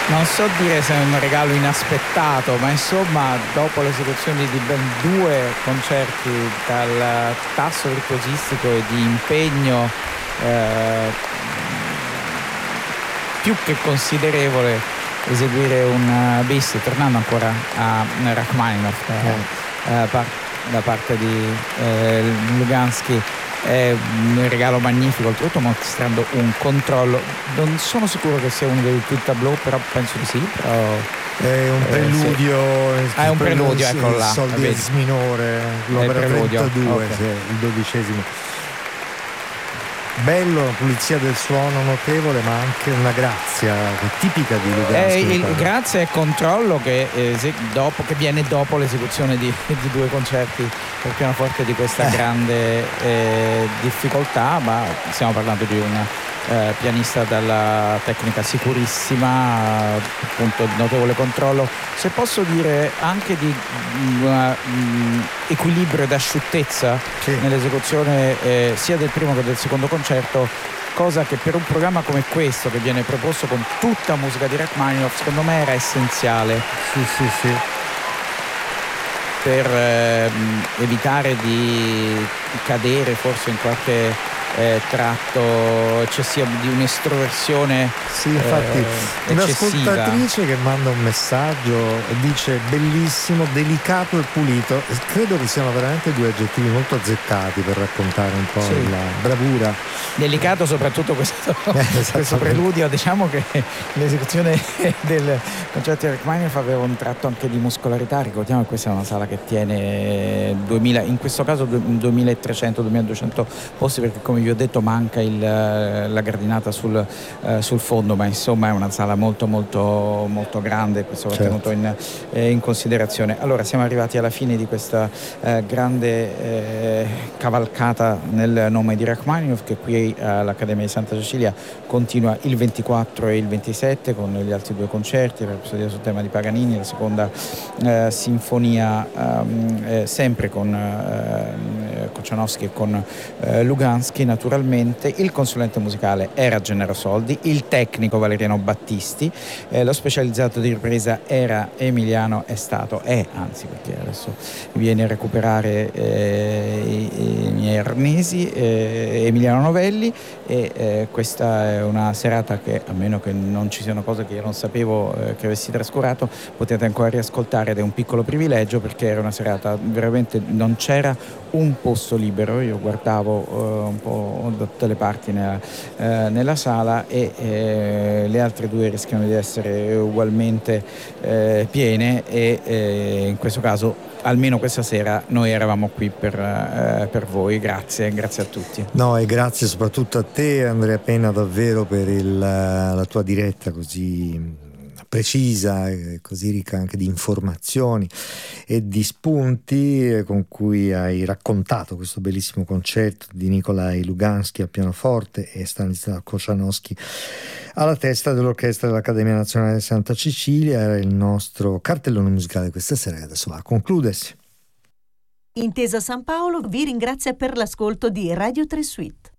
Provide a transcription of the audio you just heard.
Non so dire se è un regalo inaspettato, ma insomma, dopo l'esecuzione di ben 2 concerti dal tasso virtuosistico e di impegno più che considerevole, eseguire un bis, tornando ancora a Rachmaninoff da parte di Luganský, è un regalo magnifico, oltretutto mostrando un controllo. Non sono sicuro che sia uno dei più tableau, però penso di sì. Però è un preludio, sì. È un preludio, ecco là, sol diesis minore, l'opera 32, okay. Sì, il 12°. Bello, la pulizia del suono notevole, ma anche una grazia tipica di Luganský. Grazia e controllo che viene dopo l'esecuzione di 2 concerti per pianoforte di questa grande difficoltà, ma stiamo parlando di un pianista dalla tecnica sicurissima, appunto notevole controllo, se posso dire anche di equilibrio ed asciuttezza nell'esecuzione sia del primo che del secondo concerto, cosa che per un programma come questo, che viene proposto con tutta musica di Rachmaninoff, secondo me era essenziale. Sì. Per evitare di cadere forse in qualche tratto eccessivo di un'estroversione. Sì, infatti un'ascoltatrice che manda un messaggio dice: bellissimo, delicato e pulito. Credo che siano veramente 2 aggettivi molto azzeccati per raccontare un po' la bravura. Delicato soprattutto questo preludio. Diciamo che l'esecuzione del concerto di Rachmaninoff aveva un tratto anche di muscolarità. Ricordiamo che questa è una sala che tiene 2000, in questo caso 2300-2200 posti, perché come vi ho detto manca la gradinata sul fondo, ma insomma è una sala molto molto molto grande, questo va tenuto in considerazione. Allora siamo arrivati alla fine di questa grande cavalcata nel nome di Rachmaninoff, che qui all'Accademia di Santa Cecilia continua il 24 e il 27 con gli altri 2 concerti, la Rhapsodia sul tema di Paganini, la seconda sinfonia sempre con Kochanowski e con Luganský. Naturalmente il consulente musicale era Gennaro Soldi, il tecnico Valeriano Battisti, lo specializzato di ripresa era anzi, perché adesso viene a recuperare i miei arnesi, Emiliano Novelli, e questa è una serata che, a meno che non ci siano cose che io non sapevo che avessi trascurato, potete ancora riascoltare, ed è un piccolo privilegio perché era una serata veramente, non c'era un posto libero. Io guardavo un po' da tutte le parti nella sala, e le altre 2 rischiano di essere ugualmente piene, e in questo caso almeno questa sera noi eravamo qui per voi. Grazie a tutti. No, e grazie soprattutto a te, Andrea Penna, davvero per la tua diretta così precisa e così ricca anche di informazioni e di spunti con cui hai raccontato questo bellissimo concerto di Nikolaj Luganský a pianoforte e Stanislav Kochanowski alla testa dell'orchestra dell'Accademia Nazionale di Santa Cecilia. Era il nostro cartellone musicale questa sera, e adesso va a concludersi. Intesa San Paolo vi ringrazia per l'ascolto di Radio 3 Suite.